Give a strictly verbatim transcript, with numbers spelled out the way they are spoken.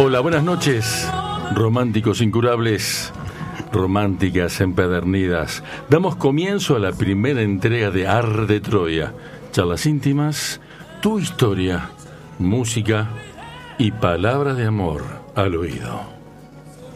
Hola, buenas noches, románticos incurables, románticas empedernidas. Damos comienzo a la primera entrega de Ar de Troya. Charlas íntimas, tu historia, música y palabras de amor al oído.